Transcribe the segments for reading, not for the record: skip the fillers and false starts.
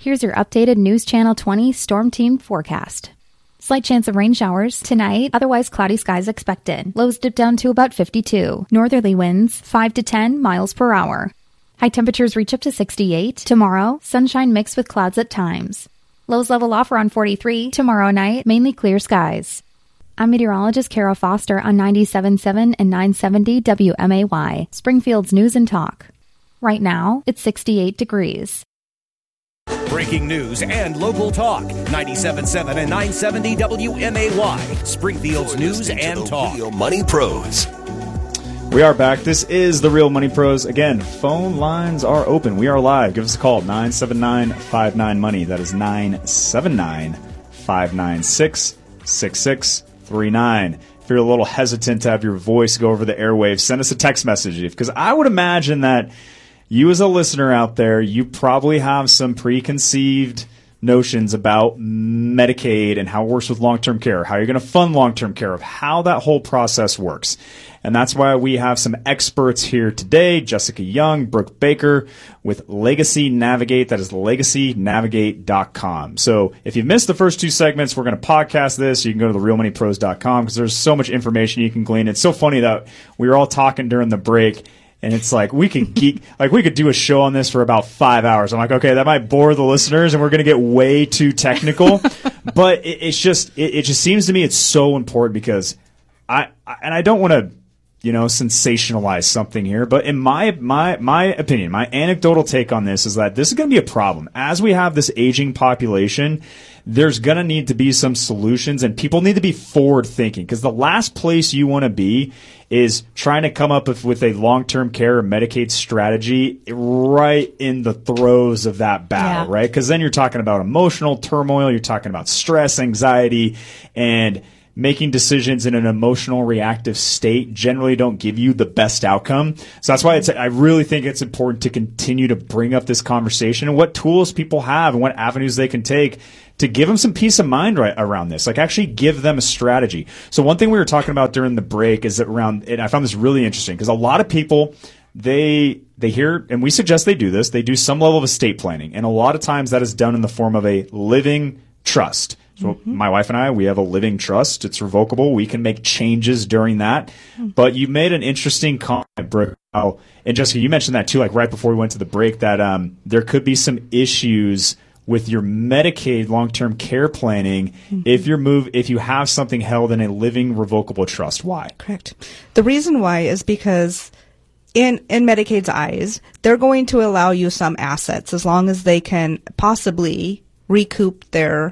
Here's your updated News Channel 20 Storm Team forecast. Slight chance of rain showers tonight, otherwise cloudy skies expected. Lows dip down to about 52. Northerly winds 5 to 10 miles per hour. High temperatures reach up to 68. Tomorrow, sunshine mixed with clouds at times. Lows level off around 43. Tomorrow night, mainly clear skies. I'm meteorologist Kara Foster on 97.7 and 970 WMAY, Springfield's News and Talk. Right now, it's 68 degrees. Breaking news and local talk. 97.7 and 970 WMAY, Springfield's News and Talk. Real Money Pros. We are back. This is the Real Money Pros. Again, phone lines are open. We are live. Give us a call, 979-59-MONEY. That is 979-596-6639. If you're a little hesitant to have your voice go over the airwaves, send us a text message. Because I would imagine that you as a listener out there, you probably have some preconceived notions about Medicaid and how it works with long-term care, how you're going to fund long-term care, of how that whole process works. And that's why we have some experts here today, Jessica Young, Brooke Baker with Legacy Navigate. That is legacynavigate.com. So if you missed the first two segments, we're going to podcast this. You can go to therealmoneypros.com because there's so much information you can glean. It's so funny that we were all talking during the break. And it's like we could geek, like we could do a show on this for about 5 hours. I'm like, okay, that might bore the listeners, and we're going to get way too technical. But it just seems to me it's so important because I don't want to, sensationalize something here, but in my opinion, my anecdotal take on this is that this is going to be a problem as we have this aging population. There's going to need to be some solutions, and people need to be forward thinking, because the last place you want to be is trying to come up with a long-term care or Medicaid strategy right in the throes of that battle, right? Because then you're talking about emotional turmoil, you're talking about stress, anxiety, and making decisions in an emotional reactive state generally don't give you the best outcome. So that's why I really think it's important to continue to bring up this conversation and what tools people have and what avenues they can take to give them some peace of mind around this, like actually give them a strategy. So one thing we were talking about during the break is that and I found this really interesting because a lot of people, they hear, and we suggest they do this, they do some level of estate planning. And a lot of times that is done in the form of a living trust. So my wife and I, we have a living trust. It's revocable. We can make changes during that. But you made an interesting comment, Brooke. And Jessica, you mentioned that too, like right before we went to the break, that there could be some issues with your Medicaid long-term care planning if you have something held in a living revocable trust. Why? Correct. The reason why is because in Medicaid's eyes, they're going to allow you some assets as long as they can possibly recoup their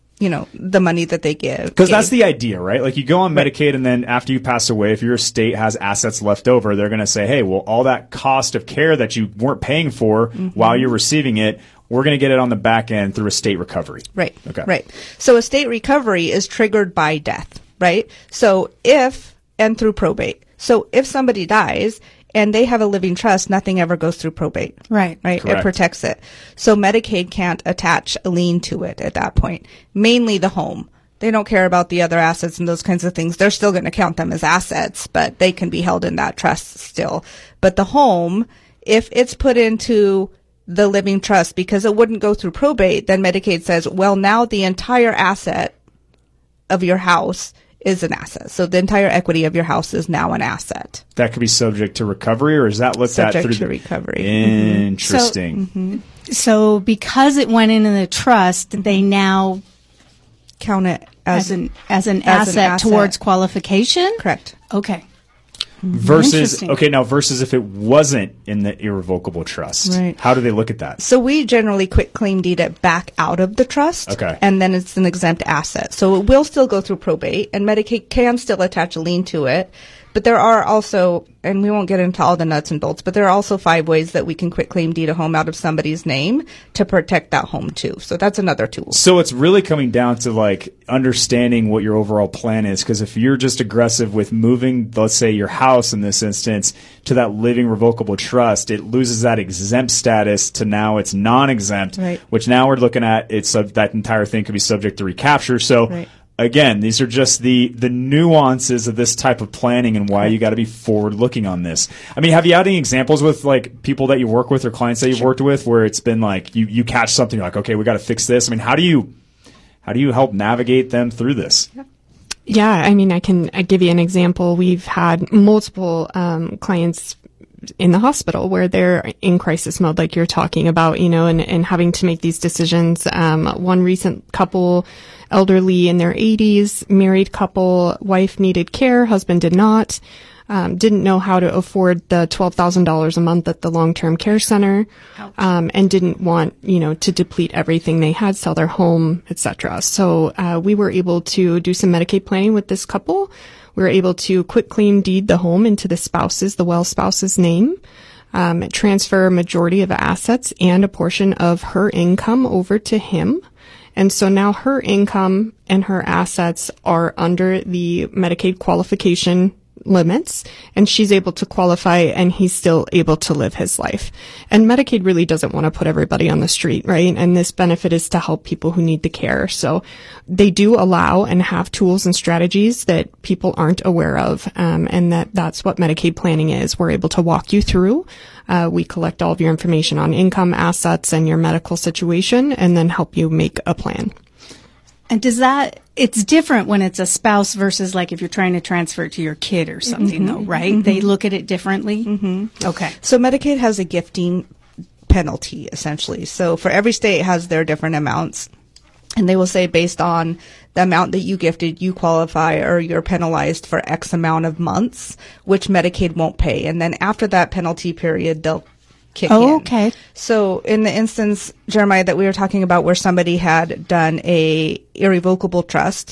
the money that they give. Because that's the idea, right? Like you go on Medicaid and then after you pass away, if your estate has assets left over, they're going to say, hey, well, all that cost of care that you weren't paying for while you're receiving it, we're going to get it on the back end through estate recovery. Right. Okay. Right. So estate recovery is triggered by death, right? So and through probate. So if somebody dies and they have a living trust, nothing ever goes through probate. Right. Right. Correct. It protects it. So Medicaid can't attach a lien to it at that point. Mainly the home. They don't care about the other assets and those kinds of things. They're still going to count them as assets, but they can be held in that trust still. But the home, if it's put into the living trust because it wouldn't go through probate, then Medicaid says, well, now the entire asset of your house is an asset. So the entire equity of your house is now an asset. That could be subject to recovery, or is that looked at through subject to recovery? Interesting. So because it went in the trust, they now count it as an asset towards qualification? Correct. Okay. Versus if it wasn't in the irrevocable trust. Right. How do they look at that? So we generally quit claim deed it back out of the trust. Okay. And then it's an exempt asset. So it will still go through probate, and Medicaid can still attach a lien to it. But there are also, and we won't get into all the nuts and bolts, but there are also 5 ways that we can quit claim deed a home out of somebody's name to protect that home too. So that's another tool. So it's really coming down to like understanding what your overall plan is. Because if you're just aggressive with moving, let's say your house in this instance, to that living revocable trust, it loses that exempt status to now it's non-exempt, right. Which now we're looking at that entire thing could be subject to recapture. So. Right. again, these are just the nuances of this type of planning and why you got to be forward looking on this. I mean, have you had any examples with like people that you work with or clients that you've worked with where it's been like you catch something, you're like, okay, we got to fix this? I mean, how do you help navigate them through this? Yeah, I mean, I give you an example. We've had multiple clients in the hospital where they're in crisis mode, like you're talking about, and having to make these decisions. One recent couple, elderly in their 80s, married couple, wife needed care, husband did not, didn't know how to afford the $12,000 a month at the long-term care center, and didn't want, to deplete everything they had, sell their home, etc. So we were able to do some Medicaid planning with this couple. We were able to quitclaim deed the home into the well spouse's name, transfer a majority of assets and a portion of her income over to him. And so now her income and her assets are under the Medicaid qualification limits, and she's able to qualify, and he's still able to live his life. And Medicaid really doesn't want to put everybody on the street, right? And this benefit is to help people who need the care. So they do allow and have tools and strategies that people aren't aware of, and that's what Medicaid planning is. We're able to walk you through. We collect all of your information on income, assets, and your medical situation, and then help you make a plan. And it's different when it's a spouse versus like if you're trying to transfer it to your kid or something, though, right? Mm-hmm. They look at it differently? Mm-hmm. Okay. So Medicaid has a gifting penalty, essentially. So for every state has their different amounts. And they will say based on the amount that you gifted, you qualify or you're penalized for X amount of months, which Medicaid won't pay. And then after that penalty period, they'll kick in. Okay. So in the instance, Jeremiah, that we were talking about where somebody had done a irrevocable trust,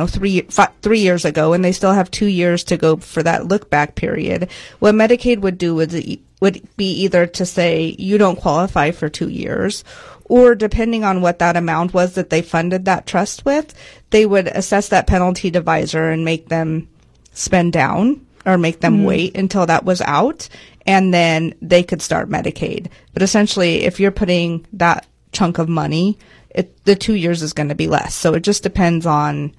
3 years ago, and they still have 2 years to go for that look back period, what Medicaid would do would be either to say you don't qualify for 2 years, or depending on what that amount was that they funded that trust with, they would assess that penalty divisor and make them spend down or make them wait until that was out, and then they could start Medicaid. But essentially, if you're putting that chunk of money, the 2 years is going to be less. So it just depends on,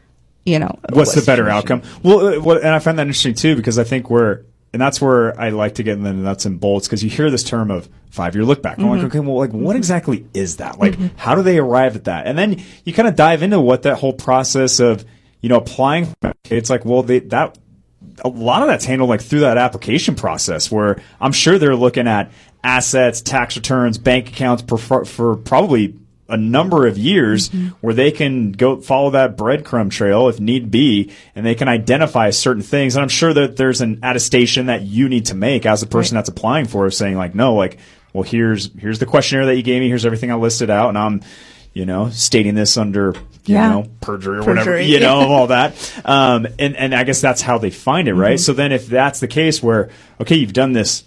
what's the better outcome. Well, and I find that interesting too, because I think and that's where I like to get in the nuts and bolts, because you hear this term of 5-year look back. I'm like, okay, well, like, what exactly is that? Like, how do they arrive at that? And then you kind of dive into what that whole process of, applying for Medicaid. It's like, well, a lot of that's handled like through that application process, where I'm sure they're looking at assets, tax returns, bank accounts for probably a number of years, where they can go follow that breadcrumb trail if need be, and they can identify certain things. And I'm sure that there's an attestation that you need to make as a person that's applying for it, saying like, no, like, well, here's the questionnaire that you gave me, here's everything I listed out, and I'm stating this under, perjury or whatever, all that. And I guess that's how they find it, right? So then if that's the case where, okay, you've done this,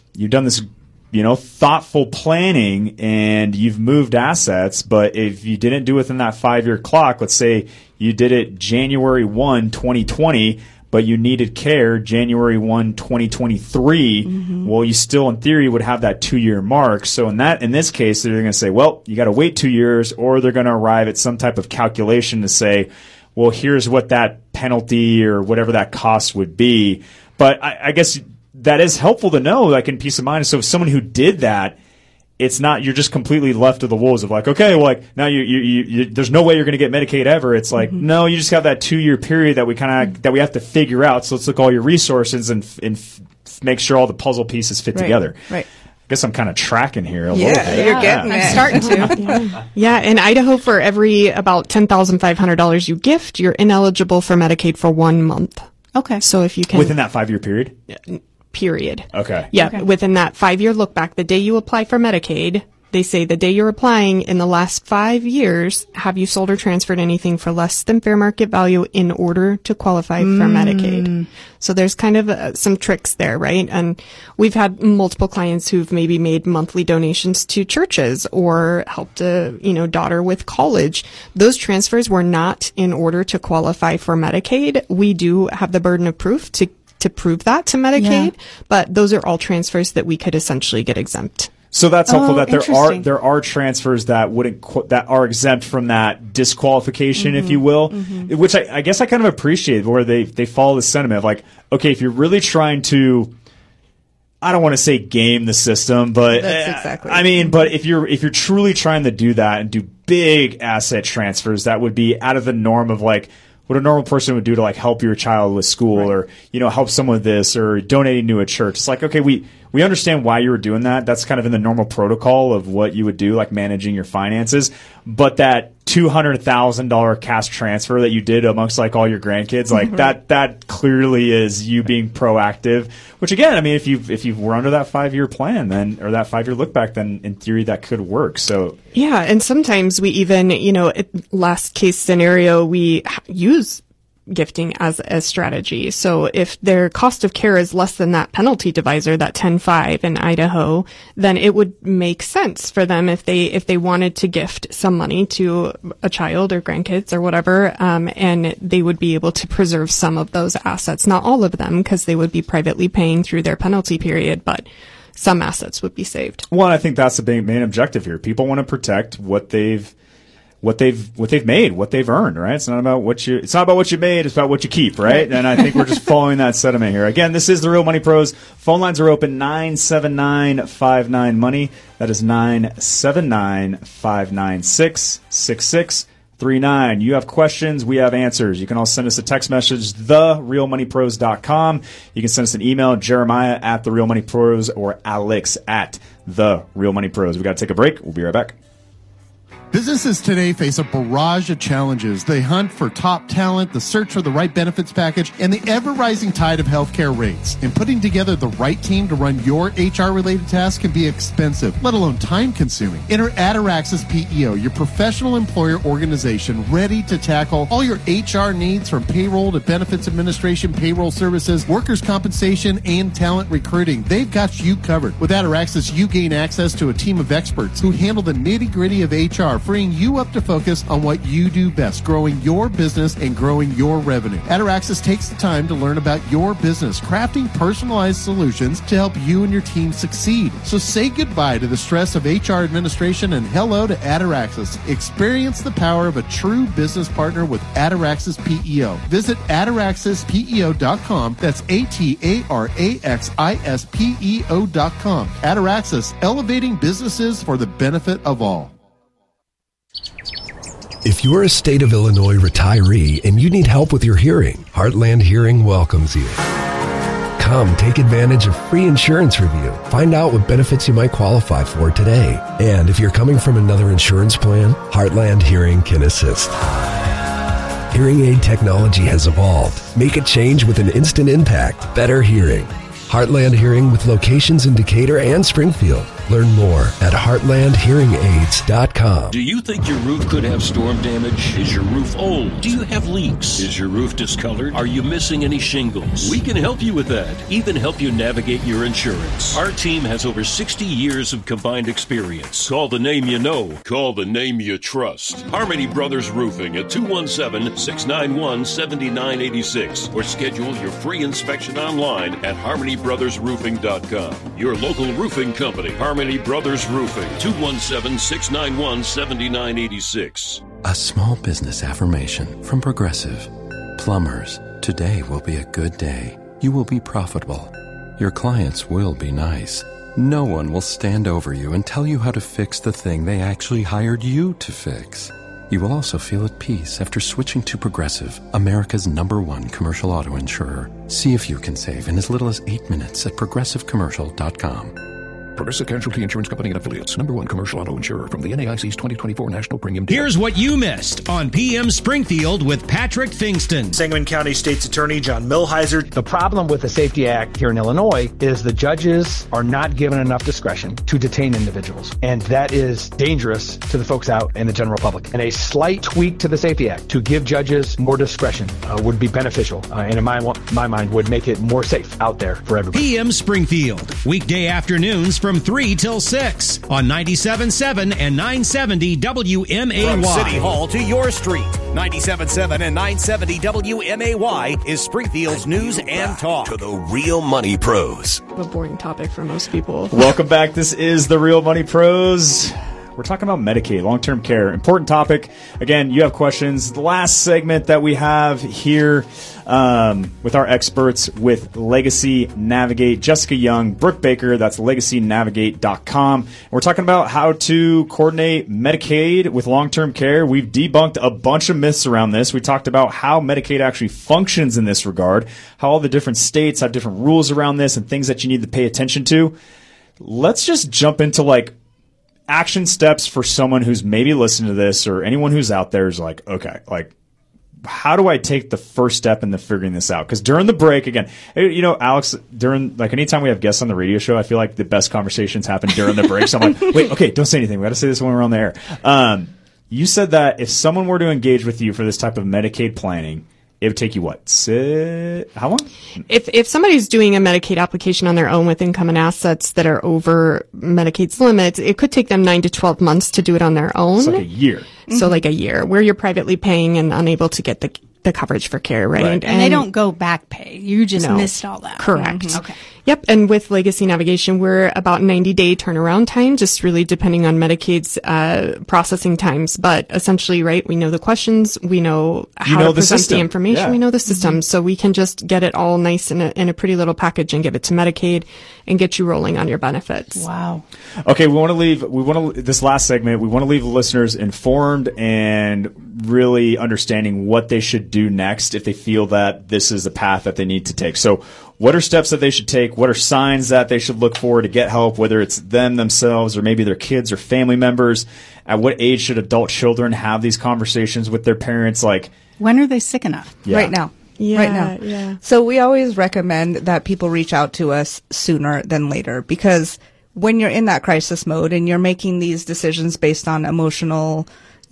thoughtful planning and you've moved assets, but if you didn't do it within that 5-year clock, let's say you did it January 1, 2020, but you needed care January 1, 2023, well, you still, in theory, would have that 2-year mark. So in this case, they're going to say, well, you got to wait 2 years, or they're going to arrive at some type of calculation to say, well, here's what that penalty or whatever that cost would be. But I guess that is helpful to know, like, in peace of mind. So if someone who did that, it's not, you're just completely left to the wolves of like, okay, well, like, now you there's no way you're going to get Medicaid ever. It's like, no, you just have that 2-year period that we have to figure out. So let's look at all your resources and make sure all the puzzle pieces fit together. Right. I guess I'm kind of tracking here a little bit. You're getting I'm starting to. Yeah, in Idaho, for every about $10,500 you gift, you're ineligible for Medicaid for 1 month. Okay. So if you can. Within that 5-year period? Period. Okay. Yeah, okay. Within that 5-year look back, the day you apply for Medicaid, they say the day you're applying in the last 5 years, have you sold or transferred anything for less than fair market value in order to qualify for Medicaid? So there's kind of some tricks there, right? And we've had multiple clients who've maybe made monthly donations to churches or helped a, daughter with college. Those transfers were not in order to qualify for Medicaid. We do have the burden of proof to prove that to Medicaid, but those are all transfers that we could essentially get exempt. So that's helpful that interesting. there are transfers that that are exempt from that disqualification, if you will, which I guess I kind of appreciate, where they follow the sentiment of like, okay, if you're really trying to, I don't want to say game the system, but That's exactly. I mean, but if you're truly trying to do that and do big asset transfers, that would be out of the norm of like what a normal person would do to like help your child with school, or help someone with this, or donating to a church. It's like, okay, we understand why you were doing that. That's kind of in the normal protocol of what you would do, like managing your finances. But that $200,000 cash transfer that you did amongst like all your grandkids, like that clearly is you being proactive. Which again, I mean, if you were under that 5-year plan, then, or that 5-year look back, then in theory that could work. So yeah, and sometimes we even, last case scenario, we use gifting as a strategy. So if their cost of care is less than that penalty divisor, that 10.5 in Idaho, then it would make sense for them if they wanted to gift some money to a child or grandkids or whatever, and they would be able to preserve some of those assets, not all of them, because they would be privately paying through their penalty period, but some assets would be saved. Well, I think that's the main objective here. People want to protect what they've made, what they've earned, right? It's not about what you made, it's about what you keep, right? And I think we're just following that sentiment here. Again, this is the Real Money Pros. Phone lines are open 979-59-MONEY. That is 979-596-6639. You have questions, we have answers. You can also send us a text message, therealmoneypros.com. You can send us an email, Jeremiah@therealmoneypros or Alex@therealmoneypros. We got to take a break. We'll be right back. Businesses today face a barrage of challenges. They hunt for top talent, the search for the right benefits package, and the ever-rising tide of healthcare rates. And putting together the right team to run your HR-related tasks can be expensive, let alone time-consuming. Enter Ataraxis PEO, your professional employer organization ready to tackle all your HR needs, from payroll to benefits administration, payroll services, workers' compensation, and talent recruiting. They've got you covered. With Ataraxis, you gain access to a team of experts who handle the nitty-gritty of HR, freeing you up to focus on what you do best, growing your business and growing your revenue. Ataraxis takes the time to learn about your business, crafting personalized solutions to help you and your team succeed. So say goodbye to the stress of HR administration and hello to Ataraxis. Experience the power of a true business partner with Ataraxis PEO. Visit ataraxispeo.com. That's ATARAXISPEO.com. Ataraxis, elevating businesses for the benefit of all. If you're a state of Illinois retiree and you need help with your hearing, Heartland Hearing welcomes you. Come take advantage of free insurance review. Find out what benefits you might qualify for today. And if you're coming from another insurance plan, Heartland Hearing can assist. Hearing aid technology has evolved. Make a change with an instant impact. Better hearing. Heartland Hearing with locations in Decatur and Springfield. Learn more at heartlandhearingaids.com. Do you think your roof could have storm damage? Is your roof old? Do you have leaks? Is your roof discolored? Are you missing any shingles? We can help you with that. Even help you navigate your insurance. Our team has over 60 years of combined experience. Call the name you know. Call the name you trust. Harmony Brothers Roofing at 217-691-7986, or schedule your free inspection online at harmonybrothersroofing.com. Your local roofing company, Harmony Brothers Roofing, 217-691-7986. A small business affirmation from Progressive. Plumbers, today will be a good day. You will be profitable. Your clients will be nice. No one will stand over you and tell you how to fix the thing they actually hired you to fix. You will also feel at peace after switching to Progressive, America's #1 commercial auto insurer. See if you can save in as little as 8 minutes at progressivecommercial.com. Progressive Casualty Insurance Company and Affiliates. #1 commercial auto insurer from the NAIC's 2024 National Premium. Here's what you missed on PM Springfield with Patrick Fingston. Sangamon County State's Attorney John Millhiser. The problem with the Safety Act here in Illinois is the judges are not given enough discretion to detain individuals. And that is dangerous to the folks out in the general public. And a slight tweak to the Safety Act to give judges more discretion would be beneficial. And in my mind would make it more safe out there for everybody. PM Springfield, weekday afternoons from from 3 till 6 on 97.7 and 970 WMAY. From City Hall to your street, 97.7 and 970 WMAY is Springfield's news and talk. To the Real Money Pros. A boring topic for most people. Welcome back. This is the Real Money Pros. We're talking about Medicaid, long-term care. Important topic. Again, you have questions. The last segment that we have here with our experts with Legacy Navigate, Jessica Young, Brooke Baker, that's legacynavigate.com. We're talking about how to coordinate Medicaid with long-term care. We've debunked a bunch of myths around this. We talked about how Medicaid actually functions in this regard, how all the different states have different rules around this and things that you need to pay attention to. Let's just jump into action steps for someone who's maybe listening to this, or anyone who's out there is like, okay, how do I take the first step into figuring this out? Because during the break, again, Alex, during anytime we have guests on the radio show, I feel like the best conversations happen during the break. So I'm like, wait, okay, don't say anything. We got to say this when we're on the air. You said that if someone were to engage with you for this type of Medicaid planning, it would take you how long? If somebody's doing a Medicaid application on their own with income and assets that are over Medicaid's limits, it could take them 9 to 12 months to do it on their own. It's like a year. So like a year, where you're privately paying and unable to get the coverage for care, right? And they don't go back pay. You just missed all that. Correct. Mm-hmm. Okay. Yep. And with Legacy Navigation, we're about 90-day turnaround time, just really depending on Medicaid's processing times. But essentially, right, we know the questions, we know how to present the information, we know the system. So we can just get it all nice in a pretty little package and give it to Medicaid and get you rolling on your benefits. Wow. Okay, this last segment, we want to leave the listeners informed and really understanding what they should do next if they feel that this is the path that they need to take. So what are steps that they should take? What are signs that they should look for to get help, whether it's them themselves or maybe their kids or family members? At what age should adult children have these conversations with their parents? When are they sick enough? Yeah. Right now. Yeah, right now. Yeah. So we always recommend that people reach out to us sooner than later, because when you're in that crisis mode and you're making these decisions based on emotional,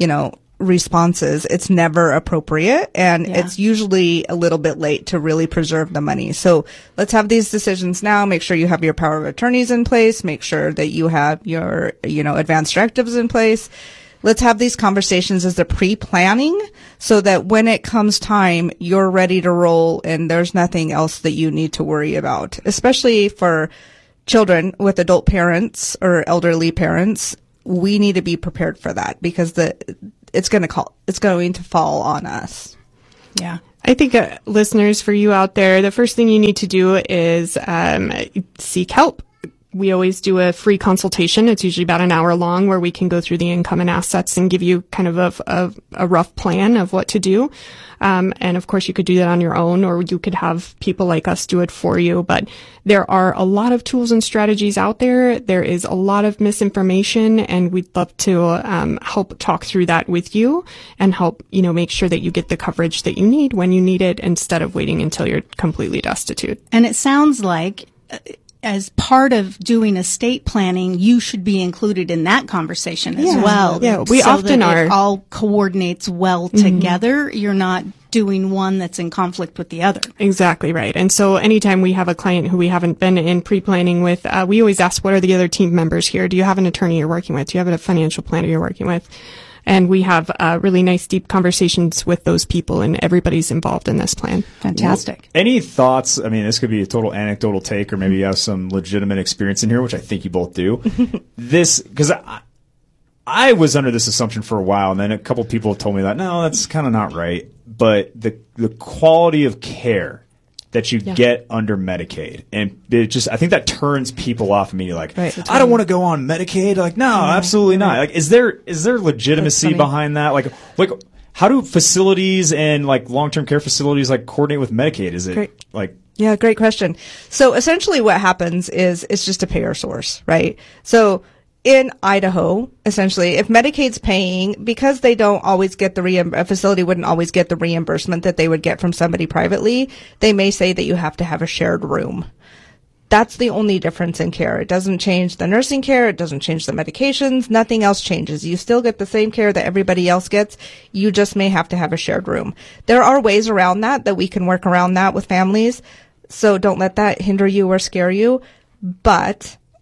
responses, it's never appropriate, and it's usually a little bit late to really preserve the money. So let's have these decisions now. Make sure you have your power of attorneys in place. Make sure that you have your, advanced directives in place. Let's have these conversations as a pre-planning so that when it comes time, you're ready to roll and there's nothing else that you need to worry about, especially for children with adult parents or elderly parents. We need to be prepared for that, because it's going to fall on us. Yeah. I think listeners, for you out there, the first thing you need to do is seek help. We always do a free consultation. It's usually about an hour long, where we can go through the income and assets and give you kind of a rough plan of what to do. And of course you could do that on your own, or you could have people like us do it for you. But there are a lot of tools and strategies out there. There is a lot of misinformation, and we'd love to help talk through that with you and help, make sure that you get the coverage that you need when you need it, instead of waiting until you're completely destitute. And it sounds like as part of doing estate planning, you should be included in that conversation as well. Yeah, we often are. It all coordinates well together. You're not doing one that's in conflict with the other. Exactly right. And so anytime we have a client who we haven't been in pre-planning with, we always ask, what are the other team members here? Do you have an attorney you're working with? Do you have a financial planner you're working with? And we have really nice, deep conversations with those people, and everybody's involved in this plan. Fantastic. Any thoughts? I mean, this could be a total anecdotal take, or maybe you have some legitimate experience in here, which I think you both do. Because I was under this assumption for a while, and then a couple people told me that, no, that's kind of not right. But the quality of care that you get under Medicaid, and I think that turns people off immediately. I don't want to go on Medicaid. No, absolutely not. Is there legitimacy behind that? Like how do facilities and long-term care facilities coordinate with Medicaid? Is it Yeah, great question. So essentially what happens is it's just a payer source, right? So in Idaho, essentially, if Medicaid's paying, because they don't always get a facility wouldn't always get the reimbursement that they would get from somebody privately, they may say that you have to have a shared room. That's the only difference in care. It doesn't change the nursing care. It doesn't change the medications. Nothing else changes. You still get the same care that everybody else gets. You just may have to have a shared room. There are ways around that we can work around that with families. So don't let that hinder you or scare you. But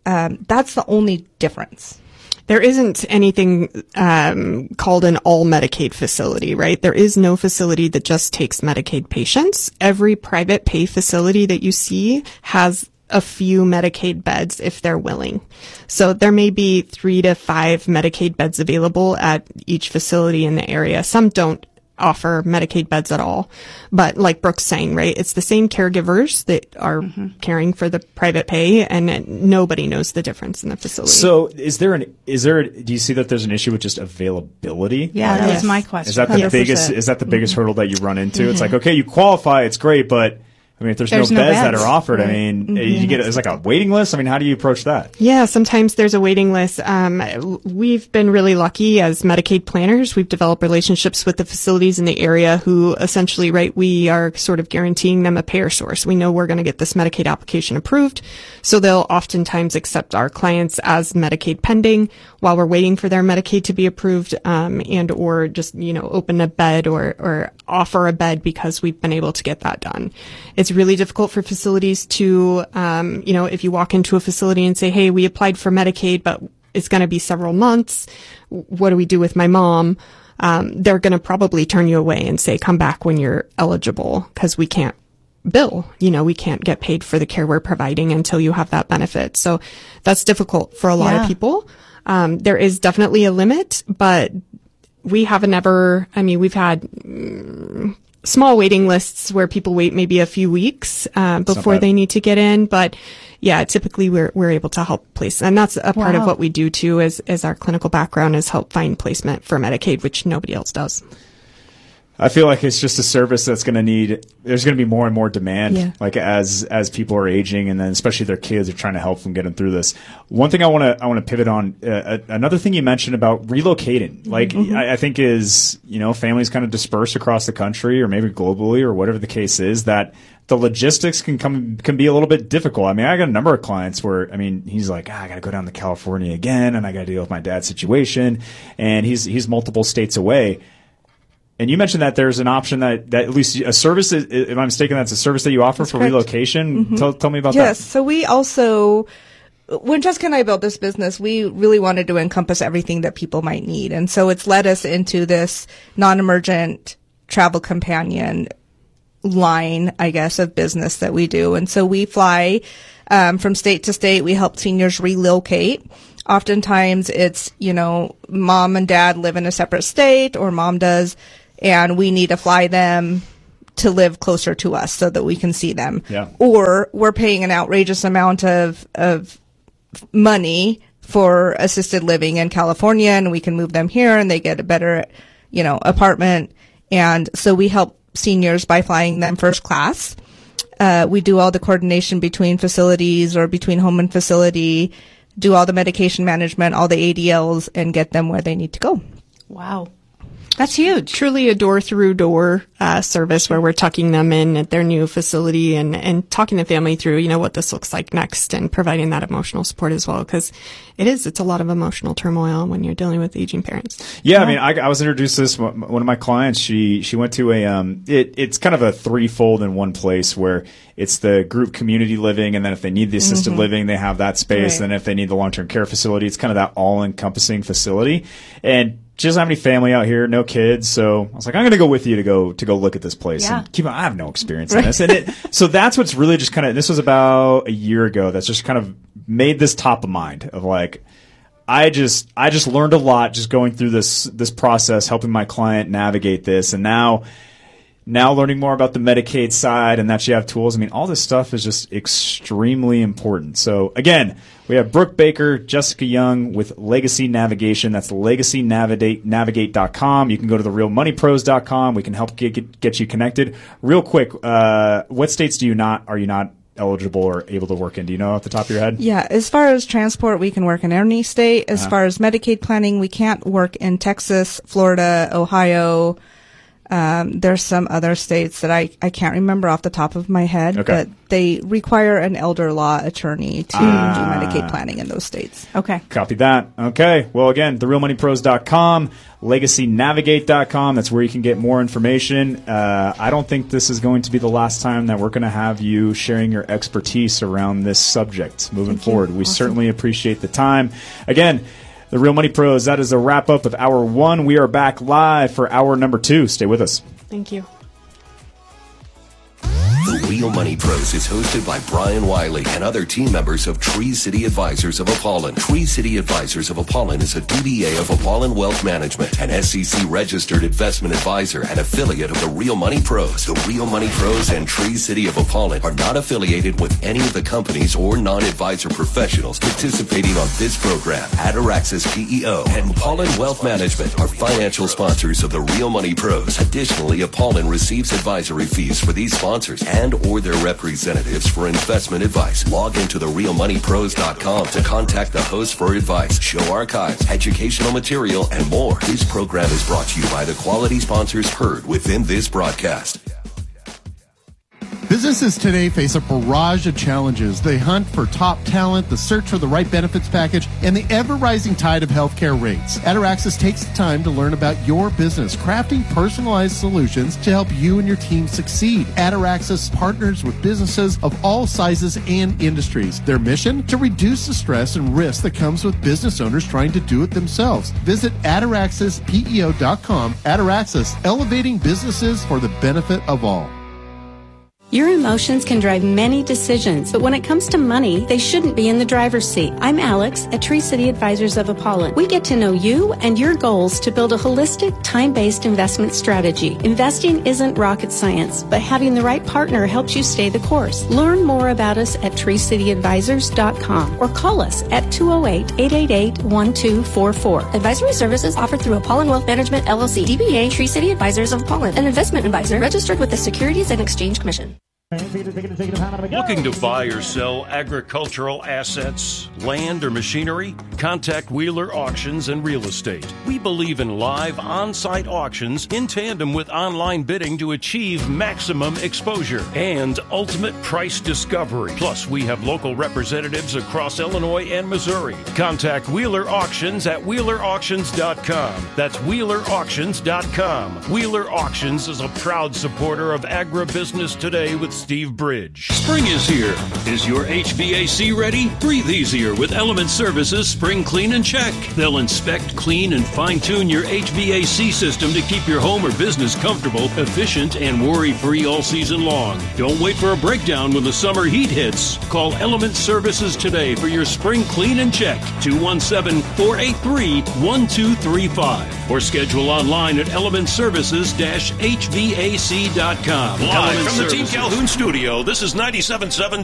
That's the only difference. There isn't anything called an all Medicaid facility, right? There is no facility that just takes Medicaid patients. Every private pay facility that you see has a few Medicaid beds if they're willing. So there may be 3 to 5 Medicaid beds available at each facility in the area. Some don't offer Medicaid beds at all. But like Brooke's saying, right, it's the same caregivers that are caring for the private pay, and nobody knows the difference in the facility. So do you see that there's an issue with just availability? Yeah, that was my question. Is that the biggest hurdle that you run into? It's like, okay, you qualify, it's great, but I mean, if there's no beds that are offered, I mean, it's like a waiting list. I mean, how do you approach that? Yeah, sometimes there's a waiting list. We've been really lucky as Medicaid planners. We've developed relationships with the facilities in the area who essentially, right, we are sort of guaranteeing them a payer source. We know we're going to get this Medicaid application approved. So they'll oftentimes accept our clients as Medicaid pending while we're waiting for their Medicaid to be approved, and or just, open a bed or offer a bed because we've been able to get that done. It's really difficult for facilities to, if you walk into a facility and say, hey, we applied for Medicaid, but it's going to be several months. What do we do with my mom? They're going to probably turn you away and say, come back when you're eligible, because we can't bill. We can't get paid for the care we're providing until you have that benefit. So that's difficult for a lot of people. There is definitely a limit, but we've had small waiting lists where people wait maybe a few weeks before they need to get in. But yeah, typically we're able to help place. And that's a part of what we do too, as our clinical background is help find placement for Medicaid, which nobody else does. I feel like it's just a service that's going to there's going to be more and more demand, like as people are aging, and then especially their kids are trying to help them get them through this. One thing I want to pivot on, another thing you mentioned about relocating, like I think is, families kind of disperse across the country or maybe globally or whatever the case is, that the logistics can be a little bit difficult. I mean, I got a number of clients where, he's like, I got to go down to California again, and I got to deal with my dad's situation, and he's multiple states away. And you mentioned that there's an option that at least a service, if I'm mistaken, that's a service that you offer for relocation. Tell me about that. Yes. So we also, when Jessica and I built this business, we really wanted to encompass everything that people might need. And so it's led us into this non-emergent travel companion line, I guess, of business that we do. And so we fly from state to state. We help seniors relocate. Oftentimes it's, mom and dad live in a separate state, or mom does, and we need to fly them to live closer to us so that we can see them. Yeah. Or we're paying an outrageous amount of money for assisted living in California, and we can move them here and they get a better, apartment. And so we help seniors by flying them first class. We do all the coordination between facilities or between home and facility, do all the medication management, all the ADLs, and get them where they need to go. Wow. That's huge. Truly a door-through-door service where we're tucking them in at their new facility and talking the family through, what this looks like next, and providing that emotional support as well, because it's a lot of emotional turmoil when you're dealing with aging parents. Yeah, I was introduced to this. One of my clients, she went to it's kind of a threefold in one place, where it's the group community living, and then if they need the assisted living, they have that space. Right. And then if they need the long-term care facility, it's kind of that all-encompassing facility. And she doesn't have any family out here, no kids, so I was like, I'm going to go with you to go look at this place. Yeah. And I have no experience in this. And so that's what's really just kind of, this was about a year ago, that's just kind of made this top of mind of like, I just learned a lot just going through this process, helping my client navigate this, and now learning more about the Medicaid side and that you have tools. All this stuff is just extremely important. So again, we have Brooke Baker, Jessica Young with Legacy Navigation. That's LegacyNavigate.com. You can go to therealmoneypros.com. We can help get you connected. Real quick, what states are you not eligible or able to work in? Do you know off the top of your head? Yeah, as far as transport, we can work in any state. As far as Medicaid planning, we can't work in Texas, Florida, Ohio, There's some other states that I can't remember off the top of my head, but they require an elder law attorney to do Medicaid planning in those states. Okay. Copy that. Okay. Well, again, therealmoneypros.com, legacynavigate.com. That's where you can get more information. I don't think this is going to be the last time that we're going to have you sharing your expertise around this subject moving forward. We certainly appreciate the time. Again, The Real Money Pros, that is a wrap-up of Hour 1. We are back live for Hour number 2. Stay with us. Thank you. The Real Money Pros is hosted by Brian Wiley and other team members of Tree City Advisors of Apollon. Tree City Advisors of Apollon is a DBA of Apollon Wealth Management, an SEC-registered investment advisor and affiliate of the Real Money Pros. The Real Money Pros and Tree City of Apollon are not affiliated with any of the companies or non-advisor professionals participating on this program. Ataraxis PEO and Apollon Wealth Management are financial sponsors of the Real Money Pros. Additionally, Apollon receives advisory fees for these sponsors and or their representatives for investment advice. Log into therealmoneypros.com to contact the host for advice, show archives, educational material, and more. This program is brought to you by the quality sponsors heard within this broadcast. Businesses today face a barrage of challenges. They hunt for top talent, the search for the right benefits package, and the ever-rising tide of healthcare rates. Ataraxis takes the time to learn about your business, crafting personalized solutions to help you and your team succeed. Ataraxis partners with businesses of all sizes and industries. Their mission? To reduce the stress and risk that comes with business owners trying to do it themselves. Visit ataraxispeo.com. Ataraxis, elevating businesses for the benefit of all. Your emotions can drive many decisions, but when it comes to money, they shouldn't be in the driver's seat. I'm Alex at Tree City Advisors of Apollon. We get to know you and your goals to build a holistic, time-based investment strategy. Investing isn't rocket science, but having the right partner helps you stay the course. Learn more about us at treecityadvisors.com or call us at 208-888-1244. Advisory services offered through Apollon Wealth Management, LLC, DBA Tree City Advisors of Apollon, an investment advisor registered with the Securities and Exchange Commission. Looking to buy or sell agricultural assets, land, or machinery? Contact Wheeler Auctions and Real Estate. We believe in live on-site auctions in tandem with online bidding to achieve maximum exposure and ultimate price discovery. Plus, we have local representatives across Illinois and Missouri. Contact Wheeler Auctions at WheelerAuctions.com. That's WheelerAuctions.com. Wheeler Auctions is a proud supporter of Agribusiness Today with Steve Bridge. Spring is here. Is your HVAC ready? Breathe easier with Element Services Spring Clean and Check. They'll inspect, clean, and fine-tune your HVAC system to keep your home or business comfortable, efficient, and worry-free all season long. Don't wait for a breakdown when the summer heat hits. Call Element Services today for your Spring Clean and Check, 217-483-1235, or schedule online at elementservices-hvac.com. Live from the Team Calhoun studio, this is 97.7